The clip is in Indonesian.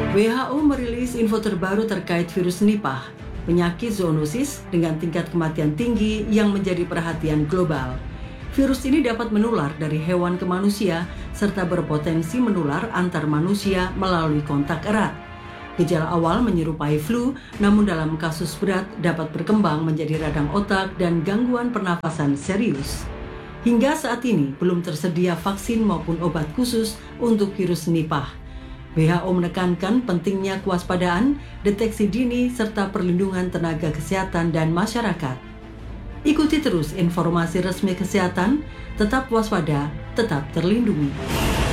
WHO merilis info terbaru terkait virus Nipah, penyakit zoonosis dengan tingkat kematian tinggi yang menjadi perhatian global. Virus ini dapat menular dari hewan ke manusia serta berpotensi menular antar manusia melalui kontak erat. Gejala awal menyerupai flu, namun dalam kasus berat dapat berkembang menjadi radang otak dan gangguan pernafasan serius. Hingga saat ini belum tersedia vaksin maupun obat khusus untuk virus Nipah. WHO menekankan pentingnya kewaspadaan, deteksi dini, serta perlindungan tenaga kesehatan dan masyarakat. Ikuti terus informasi resmi kesehatan, tetap waspada, tetap terlindungi.